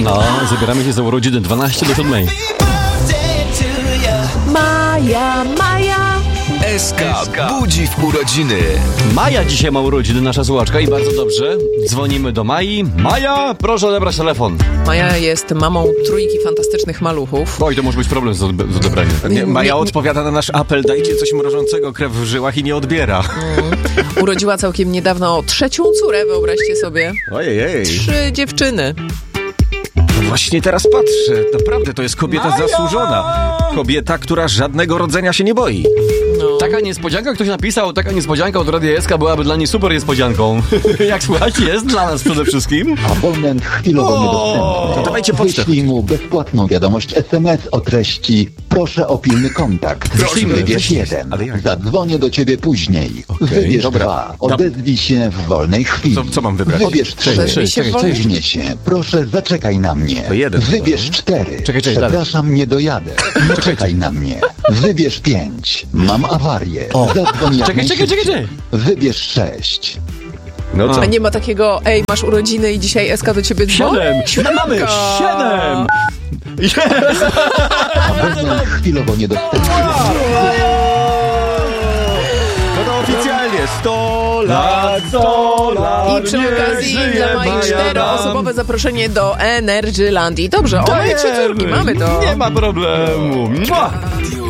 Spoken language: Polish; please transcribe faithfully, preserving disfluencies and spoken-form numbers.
No, zabieramy się za urodziny dwanaście do siódmej. Maja, Maja. S K budzi w urodziny. Maja dzisiaj ma urodziny, nasza słuchaczka, i bardzo dobrze. Dzwonimy do Mai. Maja, proszę odebrać telefon. Maja jest mamą trójki fantastycznych maluchów. Oj, to może być problem z, odbe- z odebraniem. Nie, Maja odpowiada na nasz apel, dajcie coś mrożącego, krew w żyłach, i nie odbiera. Mm. Urodziła całkiem niedawno trzecią córę, wyobraźcie sobie. Ojej. Trzy dziewczyny. No właśnie teraz patrzę, naprawdę to jest kobieta Maja! zasłużona. Kobieta, która żadnego rodzenia się nie boi. No. Taka niespodzianka, ktoś napisał, taka niespodzianka od Radia S K byłaby dla niej super niespodzianką. Jak słuchać, jest dla nas przede wszystkim. Abonent chwilowo niedostępny. To dawajcie pocztę. Wyślij mu bezpłatną wiadomość S M S o treści: proszę o pilny kontakt. Proszę, Wybierz weź- jeden. ale jak? Zadzwonię do ciebie później. Okej, Wybierz dobra. dwa. Odezwij się w wolnej chwili. Co- co mam wybrać? Wybierz trzy. Odezwij się w wolnej chwili. Później się. Proszę, zaczekaj na mnie. To jeden. Wybierz cztery. Czekaj, czekaj, dalej. Przepraszam, nie dojadę. Nie czekaj na mnie. Wybierz pięć. Mam awarię. Zadzwoń jak Czekaj, czekaj, czekaj, czekaj. Wybierz sześć. No co? A nie ma takiego, ej, masz urodziny i dzisiaj S K do ciebie dzwoni? Siedem! No mamy siedem! Jest! Abonent chwilowo niedostępny. No to oficjalnie sto lat, sto lat. I przy okazji żyje dla Mai Maja czteroosobowe nam. zaproszenie do Energylandii. Dobrze, ona i trzy córki, mamy to. Nie ma problemu. Mua!